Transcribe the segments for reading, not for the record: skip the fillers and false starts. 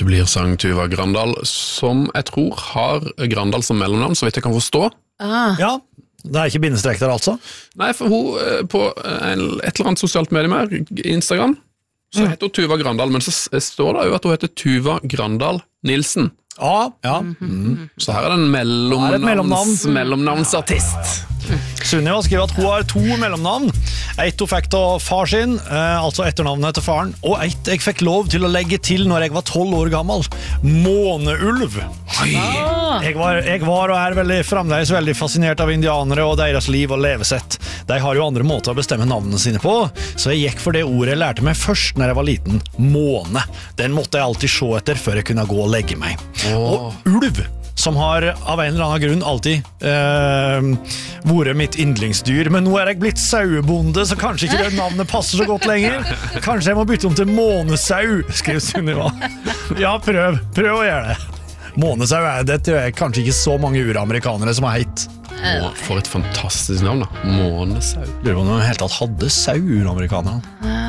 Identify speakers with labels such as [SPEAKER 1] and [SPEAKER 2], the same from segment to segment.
[SPEAKER 1] blir sang Tuva Grandal, som jeg tror har Grandal som mellomnavn, så vidt jeg kan forstå.
[SPEAKER 2] Ja, det ikke bindestrek der altså?
[SPEAKER 1] Nei, for hun på et eller annet sosialt medie mer, Instagram, så heter hun Tuva Grandal, men så står det jo at hun heter Tuva Grandal Nilsen.
[SPEAKER 2] Ja.
[SPEAKER 1] Så her det en mellomnavnsartist.
[SPEAKER 2] Sunniva skriver at hun har 2 mellomnavn. Ett hun fikk av far sin, altså etternavnet til faren, og ett jeg fikk lov til å legge til når jeg var 12 år gammel. Måneulv. Jeg var og fremdeles veldig fascinert av indianere og deres liv og levesett. De har jo andre måter å bestemme navnene sine på, så jeg gikk for det ordet jeg lærte meg først når jeg var liten. Måne. Den måtte jeg alltid se etter før jeg kunne gå og legge meg. Og ulv, som har av en eller annen grunn alltid vært mitt yndlingsdyr, men nå jeg blitt sauebonde, så kanskje ikke det navnet passer så godt lenger. Kanskje jeg må bytte om til månesau, skriver Sunniva. Ja, prøv å gjøre det. Månesau det tror jeg kanskje ikke så mange uramerikanere som har heit.
[SPEAKER 1] For et fantastisk navn da, Månesau.
[SPEAKER 2] Lurer på om de helt tatt hadde sau, uramerikanere.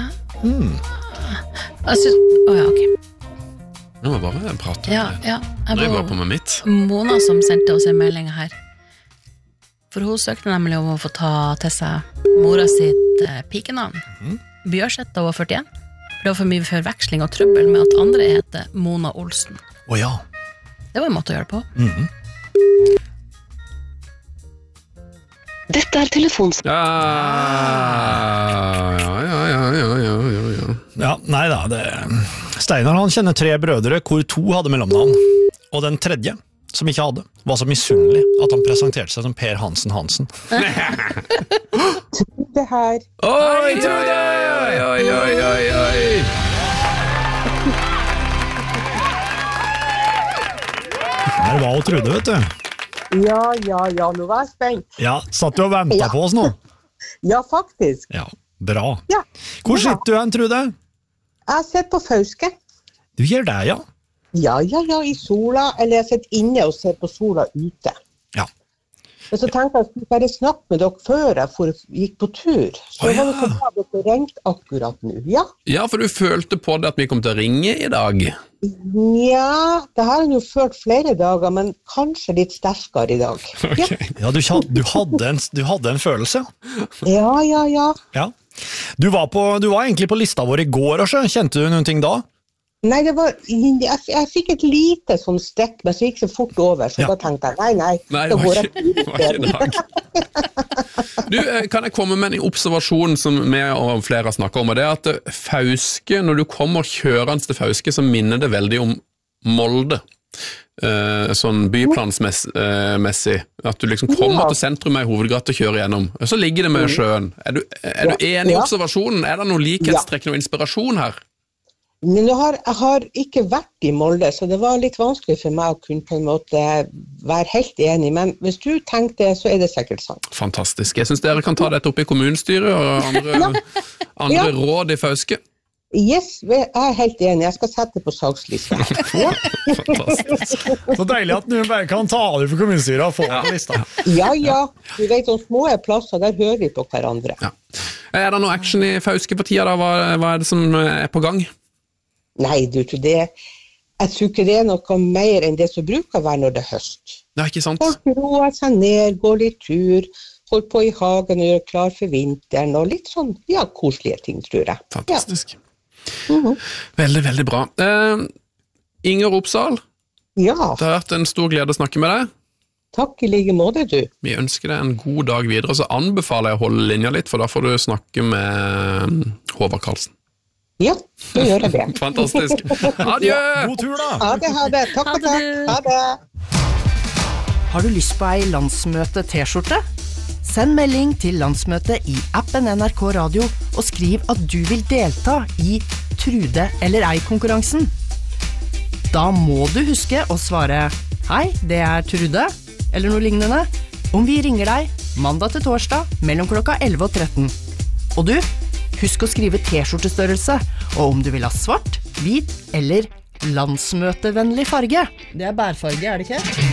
[SPEAKER 3] Ok.
[SPEAKER 1] Nå må jeg bare prate.
[SPEAKER 3] Ja,
[SPEAKER 1] jeg driver på med mitt.
[SPEAKER 3] Mona som sendte oss en melding her. For hun søkte nemlig om å få ta til seg mora sitt pikenavn. Bjørseth da hun var 41. For det var for mye forveksling og trøbbel med at andre heter Mona Olsen.
[SPEAKER 2] Ja.
[SPEAKER 3] Det var en måte å gjøre det på.
[SPEAKER 4] Dette telefons...
[SPEAKER 2] Ja, nei da, Steinar han kjenner 3 brødre, hvor 2 hadde mellomnavn. Og den tredje, som ikke hadde, var så misunnelig at han presenterte seg som Per Hansen Hansen.
[SPEAKER 5] Trude her.
[SPEAKER 1] Oi, Trude! Oi.
[SPEAKER 2] Der var hun Trude, vet du.
[SPEAKER 5] Ja, nå var jeg spent.
[SPEAKER 2] Ja, satt du og ventet på oss nå?
[SPEAKER 5] Ja, faktisk.
[SPEAKER 2] Ja, bra.
[SPEAKER 5] Ja.
[SPEAKER 2] Hvor sitter du hen, Trude?
[SPEAKER 5] Jeg sitter på Fauske.
[SPEAKER 2] Du gjør det, ja?
[SPEAKER 5] Ja, i sola, eller jeg sitter inne og ser på sola ute.
[SPEAKER 2] Ja.
[SPEAKER 5] Men så tenkte jeg skulle bare snakke med dere før jeg gikk på tur. Så var det så bra at dere ringte akkurat nå, ja?
[SPEAKER 1] Ja, for du følte på det at vi kom til å ringe i dag.
[SPEAKER 5] Ja, det har jeg jo følt flere dager, men kanskje litt sterkere i dag.
[SPEAKER 1] Okay.
[SPEAKER 2] Ja, du hadde en følelse.
[SPEAKER 5] Ja.
[SPEAKER 2] Ja. Du var egentlig på lista vår i går også. Kjente du noen ting da?
[SPEAKER 5] Nei, jeg fikk et lite sånn stekk, men så gikk det fort over, så da tenkte jeg, nei,
[SPEAKER 1] det var ikke i dag. Du, kan jeg komme med en observasjon som vi og flere har snakket om, og det er at Fauske, når du kommer kjørende til Fauske, så minner det veldig om Molde. Sånn byplansmessig, at du liksom kommer til sentrum i hovedgata og kjører gjennom, og så ligger det med sjøen. Er du enig i observasjonen? Er det noen likhetstrekk, noen inspirasjon her?
[SPEAKER 5] Men jeg har ikke vært i Molde, så det var litt vanskelig for meg å kunne på en måte være helt enig, men hvis du tenkte det, så er det sikkert sant.
[SPEAKER 1] Fantastisk. Jeg synes dere kan ta dette opp i kommunestyret og andre råd i Fauske.
[SPEAKER 5] Yes, jeg er helt enig. Jeg skal sette på salgslista.
[SPEAKER 1] Fantastisk.
[SPEAKER 2] Så deilig at du bare kan ta det for kommunestyret og få det på lista. Ja.
[SPEAKER 5] Du vet, om små plasser, der hører vi på hverandre.
[SPEAKER 1] Ja. Er det noe action i Fauske på tida da? Hva er det som er på gang?
[SPEAKER 5] Nei, jeg tror ikke det er noe mer enn det som bruker å være når det er høst.
[SPEAKER 1] Det er ikke sant.
[SPEAKER 5] Folk roer seg ned, går litt tur, holder på i hagen og gjør klar for vinteren, og litt sånn, koselige ting, tror jeg.
[SPEAKER 1] Fantastisk. Veldig, veldig bra. Inger Opsahl, det har vært en stor glede å snakke med deg.
[SPEAKER 5] Takk i like måte, du.
[SPEAKER 1] Vi ønsker deg en god dag videre, så anbefaler jeg å holde linja litt, for da får du snakke med Håvard Karlsen.
[SPEAKER 5] Ja, så gjør jeg det.
[SPEAKER 1] Fantastisk. Adjø!
[SPEAKER 2] God tur da!
[SPEAKER 5] Ha det. Takk. Ha det.
[SPEAKER 6] Har du lyst på ei landsmøte-t-skjorte? Send melding til landsmøtet i appen NRK Radio og skriv at du vil delta i Trude eller ei-konkurransen. Da må du huske å svare «Hei, det er Trude», eller noe lignende, om vi ringer deg mandag til torsdag mellom klokka 11 og 13. Og du, husk å skrive t-skjortestørrelse, og om du vil ha svart, hvit eller landsmøtevennlig farge. Det er bærfarge, er det ikke?